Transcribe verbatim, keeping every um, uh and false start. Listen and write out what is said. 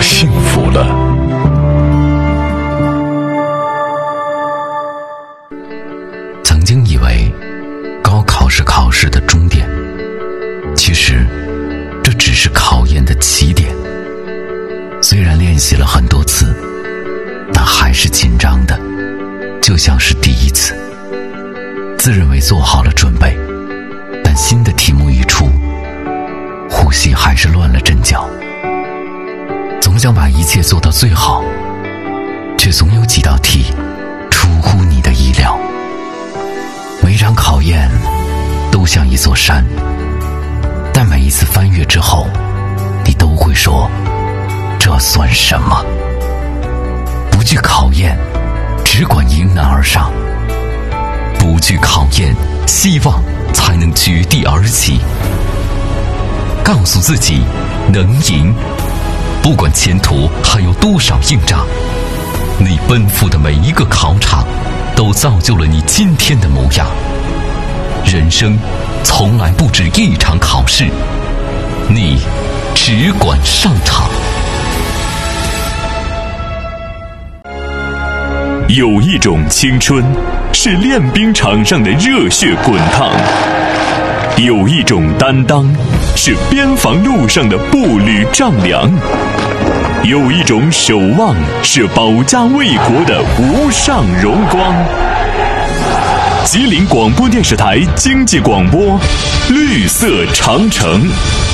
幸福了。 曾经以为高考是考试的终点，其实这只是考验的起点。虽然练习了很多次，但还是紧张的，就像是第一次。自认为做好了准备，但新的题目一出，呼吸还是乱了阵脚。总想把一切做到最好，却总有几道题出乎你的意料。每场考验都像一座山，但每一次翻越之后，你都会说，这算什么？不惧考验，只管迎难而上。不惧考验，希望才能绝地而起。告诉自己能赢，不管前途还有多少硬仗，你奔赴的每一个考场都造就了你今天的模样。人生从来不止一场考试，你只管上场。 有一种青春是练兵场上的热血滚烫，有一种担当是边防路上的步履丈量，有一种守望是保家卫国的无上荣光。吉林广播电视台经济广播，绿色长城。